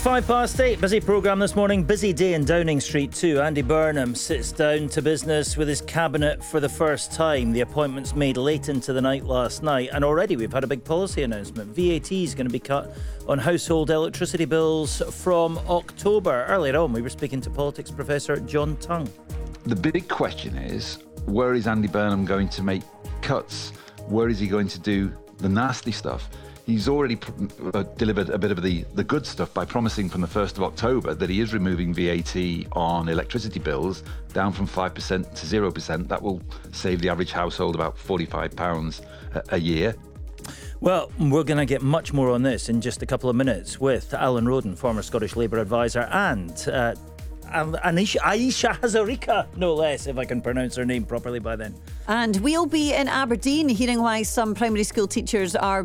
8:05. Busy programme this morning. Busy day in Downing Street too. Andy Burnham sits down to business with his cabinet for the first time. The appointment's made late into the night last night, and already we've had a big policy announcement. VAT is going to be cut on household electricity bills from October. Earlier on, we were speaking to politics professor John Tongue. The big question is, where is Andy Burnham going to make cuts? Where is he going to do the nasty stuff? He's already delivered a bit of the good stuff by promising from the 1st of October that he is removing VAT on electricity bills down from 5% to 0%. That will save the average household about £45 a year. Well, we're going to get much more on this in just a couple of minutes with Alan Roden, former Scottish Labour advisor, and Aisha Hazarika, no less, if I can pronounce her name properly by then. And we'll be in Aberdeen hearing why some primary school teachers are